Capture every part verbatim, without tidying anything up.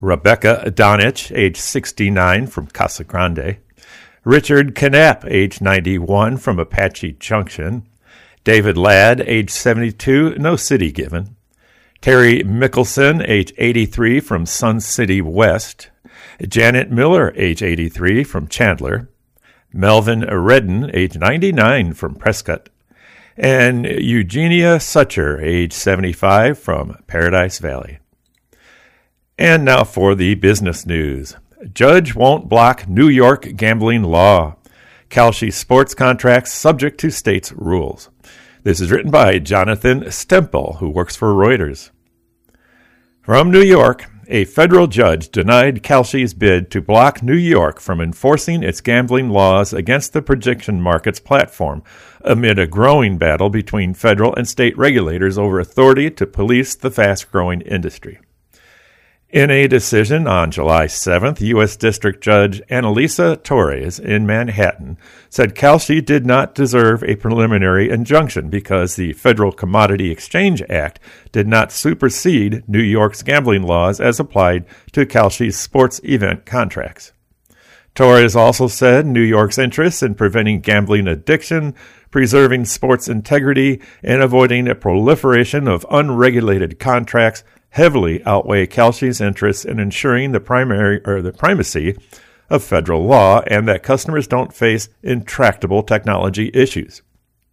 Rebecca Donich, age sixty-nine, from Casa Grande. Richard Knapp, age ninety-one, from Apache Junction. David Ladd, age seventy-two, no city given. Terry Mickelson, age eighty-three, from Sun City West. Janet Miller, age eighty-three, from Chandler. Melvin Redden, age ninety-nine, from Prescott. And Eugenia Sucher, age seventy-five, from Paradise Valley. And now for the business news. Judge won't block New York gambling law. Kalshi sports contracts subject to state's rules. This is written by Jonathan Stempel, who works for Reuters. From New York, a federal judge denied Kalshi's bid to block New York from enforcing its gambling laws against the prediction markets platform amid a growing battle between federal and state regulators over authority to police the fast-growing industry. In a decision on July seventh, U S District Judge Annalisa Torres in Manhattan said Kalshi did not deserve a preliminary injunction because the Federal Commodity Exchange Act did not supersede New York's gambling laws as applied to Kalshi's sports event contracts. Torres also said New York's interests in preventing gambling addiction, preserving sports integrity, and avoiding a proliferation of unregulated contracts heavily outweigh Kalshi's interests in ensuring the primary or the primacy of federal law and that customers don't face intractable technology issues.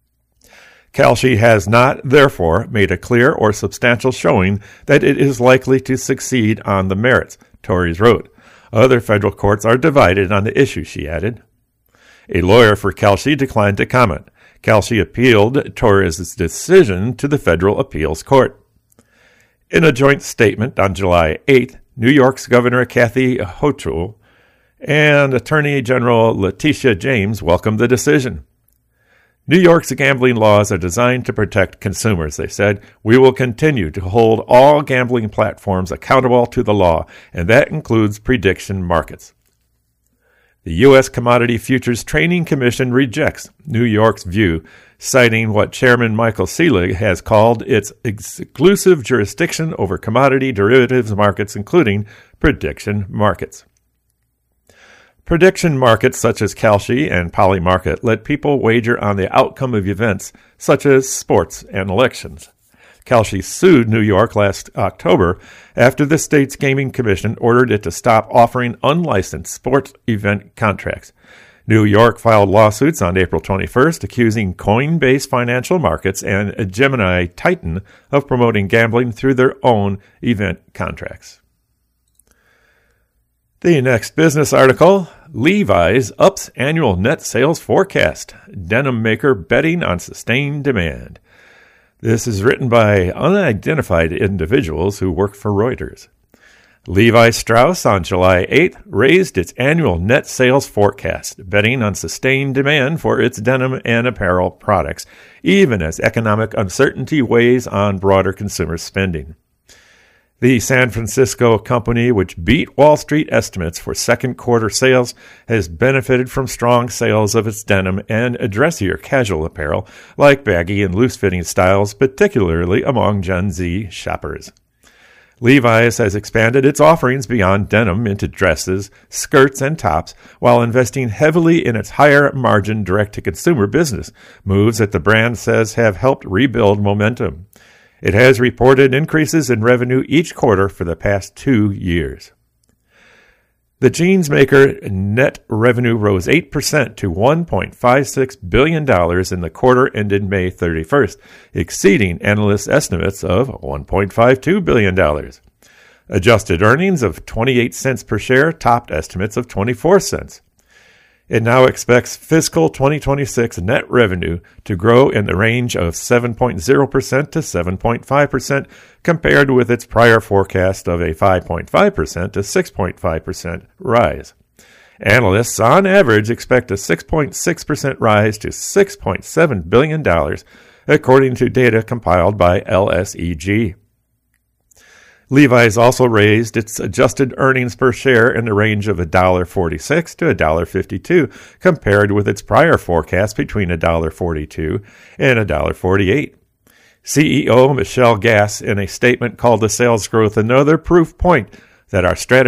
Kalshi has not, therefore, made a clear or substantial showing that it is likely to succeed on the merits, Torres wrote. Other federal courts are divided on the issue, she added. A lawyer for Kalshi declined to comment. Kalshi appealed Torres' decision to the Federal Appeals Court. In a joint statement on July eighth, New York's Governor Kathy Hochul and Attorney General Letitia James welcomed the decision. New York's gambling laws are designed to protect consumers, they said. We will continue to hold all gambling platforms accountable to the law, and that includes prediction markets. The U S Commodity Futures Trading Commission rejects New York's view, citing what Chairman Michael Selig has called its exclusive jurisdiction over commodity derivatives markets, including prediction markets. Prediction markets such as Kalshi and Polymarket let people wager on the outcome of events such as sports and elections. Kalshi sued New York last October after the state's gaming commission ordered it to stop offering unlicensed sports event contracts. New York filed lawsuits on April twenty-first accusing Coinbase Financial Markets and Gemini Titan of promoting gambling through their own event contracts. The next business article, Levi's ups annual net sales forecast. Denim maker betting on sustained demand. This is written by unidentified individuals who work for Reuters. Levi Strauss on July eighth raised its annual net sales forecast, betting on sustained demand for its denim and apparel products, even as economic uncertainty weighs on broader consumer spending. The San Francisco company, which beat Wall Street estimates for second quarter sales, has benefited from strong sales of its denim and dressier casual apparel, like baggy and loose-fitting styles, particularly among Gen Z shoppers. Levi's has expanded its offerings beyond denim into dresses, skirts, and tops, while investing heavily in its higher-margin direct-to-consumer business, moves that the brand says have helped rebuild momentum. It has reported increases in revenue each quarter for the past two years. The jeans maker net revenue rose eight percent to one point five six billion dollars in the quarter ended May thirty-first, exceeding analysts' estimates of one point five two billion dollars. Adjusted earnings of twenty-eight cents per share topped estimates of twenty-four cents. It now expects fiscal twenty twenty-six net revenue to grow in the range of seven point zero percent to seven point five percent, compared with its prior forecast of a five point five percent to six point five percent rise. Analysts, on average, expect a six point six percent rise to six point seven billion dollars, according to data compiled by L S E G. Levi's also raised its adjusted earnings per share in the range of one dollar forty-six to one dollar fifty-two, compared with its prior forecast between one dollar forty-two and one dollar forty-eight. C E O Michelle Gass, in a statement, called the sales growth another proof point that our strategy